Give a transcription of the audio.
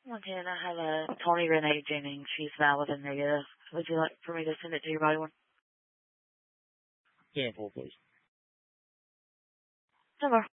Montana, I have a Tony Renee Jennings. She's valid and negative. Would you like for me to send it to your body one? Cancel, please. No more.